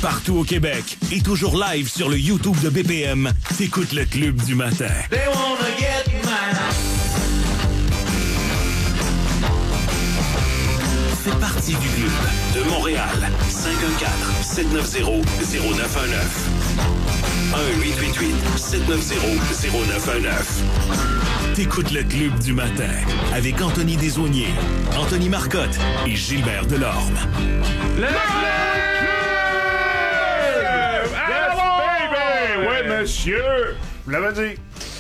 Partout au Québec et toujours live sur le YouTube de BPM, t'écoutes le Club du matin. They wanna get mine. Fais partie du club de Montréal. 514-790-0919. 1-888-790-0919. T'écoutes le Club du matin avec Anthony Desaulniers, Anthony Marcotte et Gilbert Delorme. Le Club! Yes, baby! Oui, monsieur! Vous l'avez dit.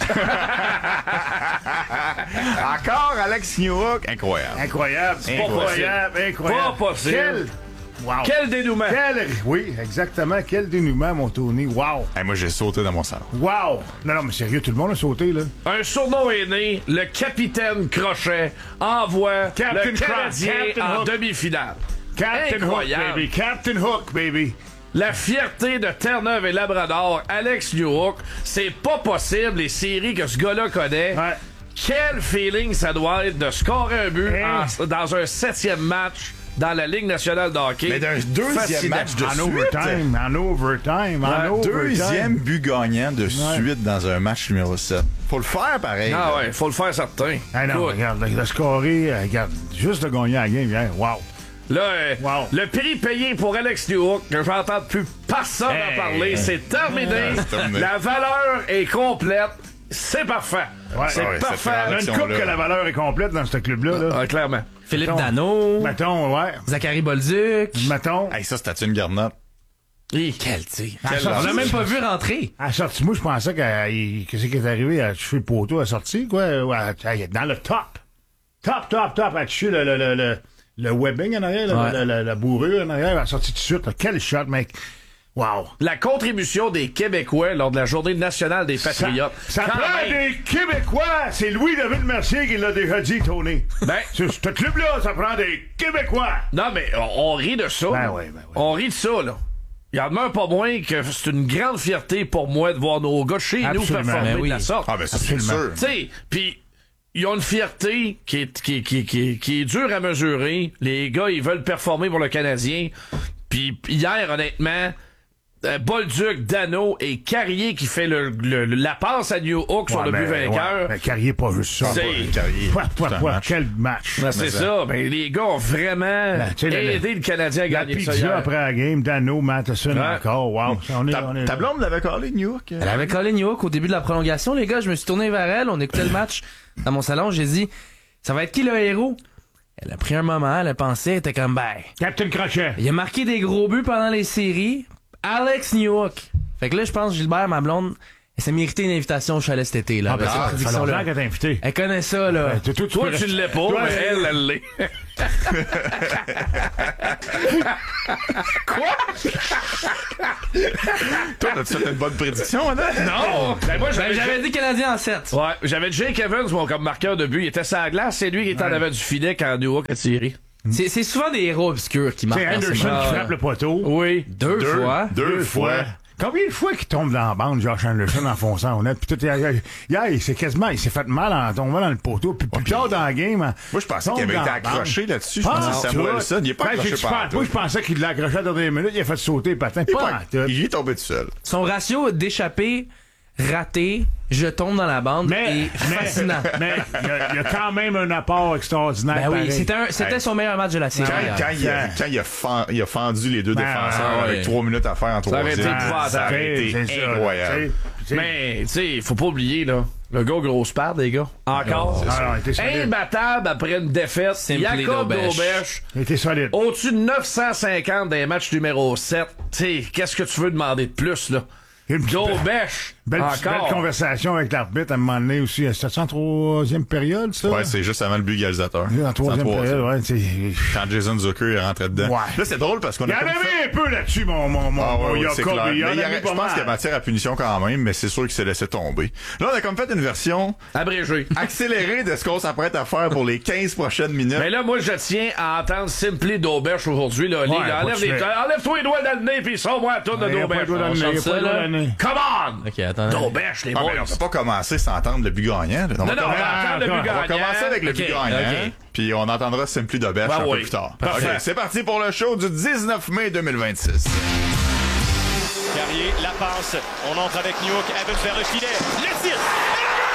Encore Alex Newhook. Incroyable. Incroyable. Incroyable. Pas possible. Wow. Quel dénouement! Oui, exactement. Quel dénouement, mon Tony. Wow. Hey, moi, j'ai sauté dans mon salon. Wow. Non, mais sérieux, tout le monde a sauté, là. Un surnom est né, le capitaine Crochet envoie Captain le Canadien Captain en Hook. demi-finale. Captain Incroyable. Hook, baby. Captain Hook, baby. La fierté de Terre-Neuve et Labrador, Alex Newhook, c'est pas possible, les séries que ce gars-là connaît. Ouais. Quel feeling ça doit être de scorer un but dans un 7e match dans la Ligue nationale de hockey. Mais d'un deuxième Fascinant. match de En suite. overtime. Deuxième but gagnant de suite dans un match numéro 7. Faut le faire pareil. Ah là. ouais, faut le faire certain. Ah non, Écoute, regarde, le scoré, regarde, juste de gagner la game, hein, wow. là, Wow. le prix payé pour Alex Newhook, que j'entends plus personne en parler, c'est terminé. C'est terminé. La valeur est complète. C'est parfait. Ouais. C'est Ouais, parfait. Il y a une coupe que la valeur est complète dans ce club-là. Là. Ah, clairement. Philippe Mettons. Dano, Mettons, ouais. Zachary Bolduc. Mettons. Hey, ça, c'était une garnotte. Quel tir. Quel On l'a lance. même pas vu rentrer. À la sortie, moi, je pensais qu'est-ce qui est arrivé à toucher le poteau à la sortie, quoi. Ouais, dans le top. Top, à toucher le webbing en arrière, Ouais. la bourrure en arrière, à la sortie tout de suite. Là. Quel shot, mec. Wow. La contribution des Québécois lors de la Journée nationale des Patriotes. Ça Quand prend même. des Québécois. C'est Louis-David Mercier qui l'a déjà dit, Tony. Ben- Ce club-là, ça prend des Québécois. Non, mais on rit de ça. Ben oui. On rit de ça, là. Il en demeure pas moins que c'est une grande fierté pour moi de voir nos gars chez nous Absolument. performer Ben oui. de la sorte. Ah, ben, ça, c'est Absolument. sûr. Tu sais, puis ils ont une fierté qui est dure à mesurer. Les gars, ils veulent performer pour le Canadien. Puis hier, honnêtement, Bolduc, Dano et Carrier qui fait la passe à Newhook sur le but vainqueur. Mais Carrier, pas juste ça. C'est- Carrier. Quel match. Ben, c'est ça. Ben, les gars ont vraiment tu sais, aidé le Canadien à La gagner ça pizza hier. après la game, Dano, Matheson Ouais. encore. Wow. On est Ta blonde l'avait collé, Newhook? Elle avait collé Newhook au début de la prolongation, les gars. Je me suis tourné vers elle. On écoutait le match dans mon salon. J'ai dit, ça va être qui le héros? Elle a pris un moment, elle a pensé, elle était comme, Captain Crochet. il a marqué des gros buts pendant les séries. Alex Newhook. Fait que là, je pense, Gilbert, ma blonde, elle s'est mérité une invitation au chalet cet été, là. avec cette Ça fait prédiction-là. longtemps qu'elle t'a invité. Elle connaît ça, là. Toi, tu l'es pas, Toi, mais elle l'est. Toi, t'as-tu fait une bonne prédiction, hein? Non! Ben, moi, J'avais dit Canadien en 7. Ouais, j'avais Jake Evans, moi, comme marqueur de but. Il était sur la glace, c'est lui qui était en avant du filet quand Newhook a tiré. C'est souvent des héros obscurs qui marquent. C'est en ce Anderson moment. qui frappe le poteau. Oui. Deux fois. Deux fois. Combien de fois qu'il tombe dans la bande, Josh Anderson, en fonçant au net? Puis tout, hier, il s'est fait mal en tombant dans le poteau. Puis plus tard dans la game... Moi, je pensais qu'il avait été accroché là-dessus. Je pensais que Samuelson, il est pas accroché par Moi, je pensais qu'il l'a accroché à la dernière minute. Il a fait sauter le patin. Pas en tout. Il est tombé tout seul. Son ratio d'échappé, raté, je tombe dans la bande est fascinant. Mais il y a quand même un apport extraordinaire. Ben oui, pareil. c'était son meilleur match de la série. Quand il a fendu les deux défenseurs ouais. avec 3 minutes à faire en aurait été troisième, épouvantable. ça aurait été C'est ça, incroyable. tu sais. Mais, tu sais, faut pas oublier, là. Le gars, grosse perte, les gars. Encore. Ah, non, il était solide. Imbattable après une défaite. Simply Jacob Daubèche. Daubèche. Il était solide. Au-dessus de 950 dans les matchs numéro 7. Tu sais, qu'est-ce que tu veux demander de plus, là? Une petite Daubèche. belle Encore. conversation avec l'arbitre à un moment donné aussi. C'était en troisième période, ça? Ouais, c'est juste avant le but égalisateur. En troisième période, ouais. Quand Jason Zucker est rentré dedans. Ouais. Là, c'est drôle parce qu'on Il y a en comme avait fait... un peu là-dessus, mon Ah ouais, c'est Jacob. clair. Il y en Mais avait je pas pense qu'il y a mal. matière à punition quand même, mais c'est sûr qu'il s'est laissé tomber. Là, on a comme fait une version Abrégé. accélérée de ce qu'on s'apprête à faire pour les 15 prochaines minutes. Mais là, moi, je tiens à entendre Simply Daubèche aujourd'hui, là. Ligue. pas de suite. Enlève-toi les doigts dans le nez, pis sors-moi la tourne de Il y a pas Daubèche. de doigt dans le nez, il y a On chante pas de ça, doigt là. dans le nez. Come on! Ok, attendez. Daubèche, les Ah, boys. mais on peut pas commencer sans entendre le but gagnant. Là. Non, non, on va entendre le but On va gagnant. commencer avec le but Ok, gagnant, ok. puis on entendra Simply Daubèche Ben un oui. peu plus tard. Parfait. Ok, c'est parti pour le show du 19 mai 2026. Carrier, la passe. On entre avec Newhook. Evans vers le filet. Le tir. Et le but!